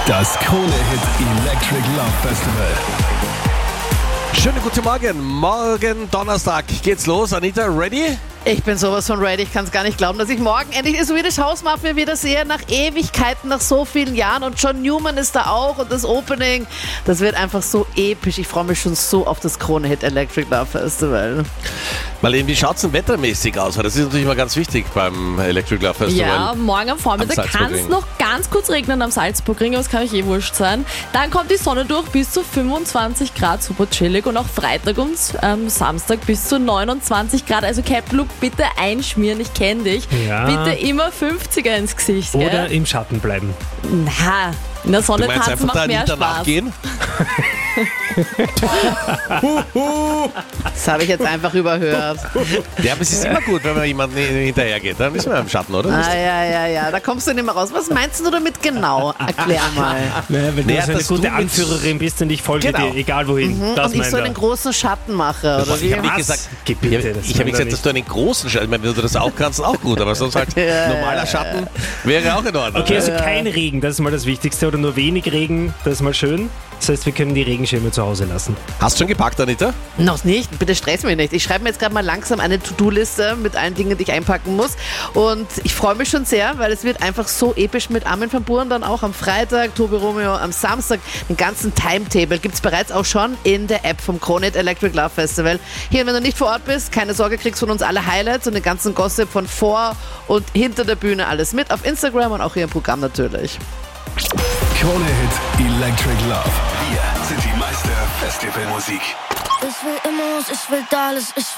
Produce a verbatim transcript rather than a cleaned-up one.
Das Krone-Hit Electric Love Festival. Schönen guten Morgen. Morgen Donnerstag geht's los. Anita, ready? Ich bin sowas von ready. Ich kann es gar nicht glauben, dass ich morgen endlich die Swedish House Mafia wieder sehe. Nach Ewigkeiten, nach so vielen Jahren. Und John Newman ist da auch. Und das Opening, das wird einfach so episch. Ich freue mich schon so auf das Krone-Hit Electric Love Festival. Marlene, wie schaut's denn wettermäßig aus? Das ist natürlich mal ganz wichtig beim Electric Love Festival. Ja, morgen am Vormittag kann es noch ganz kurz regnen am Salzburgring, aber das kann euch eh wurscht sein. Dann kommt die Sonne durch bis zu fünfundzwanzig Grad, super chillig. Und auch Freitag und ähm, Samstag bis zu neunundzwanzig Grad. Also Cap Look, bitte einschmieren, ich kenne dich. Ja. Bitte immer fünfziger ins Gesicht. Gell? Oder im Schatten bleiben. Na, in der Sonne Du meinst tanzen einfach da macht mehr Anita Spaß. nachgehen? Das habe ich jetzt einfach überhört. Ja, aber es ist immer gut, wenn man jemanden hinterhergeht. Dann ist man im Schatten, oder? Ah, ja, ja, ja. Da kommst du nicht mehr raus. Was meinst du damit genau? Erklär mal. Naja, weil Naja, du so eine dass gute du mit- Anführerin bist und ich folge Genau. dir, egal wohin. Das Und ich meint so er. einen großen Schatten mache, oder Ich wie? habe nicht Was? gesagt, Gebiete, ich das habe hab meint nicht er gesagt, nicht. dass du einen großen Schatten, ich meine, wenn du das auch kannst, auch gut, aber sonst halt normaler Schatten wäre auch in Ordnung. Okay, also kein Regen, das ist mal das Wichtigste. Oder nur wenig Regen, das ist mal schön. Das heißt, wir können die Regenschirme zu Hause lassen. Hast du schon gepackt, Anita? Noch nicht, bitte stress mich nicht. Ich schreibe mir jetzt gerade mal langsam eine To-Do-Liste mit allen Dingen, die ich einpacken muss. Und ich freue mich schon sehr, weil es wird einfach so episch mit Armin van Buuren dann auch am Freitag, Tobi Romeo am Samstag. Den ganzen Timetable gibt es bereits auch schon in der App vom Krone-Hit Electric Love Festival. Hier, wenn du nicht vor Ort bist, keine Sorge, kriegst von uns alle Highlights und den ganzen Gossip von vor und hinter der Bühne alles mit auf Instagram und auch hier im Programm natürlich. Krone-Hit Electric Love. Wir sind die Meister Festivalmusik. Ich will immer, ich will alles, ich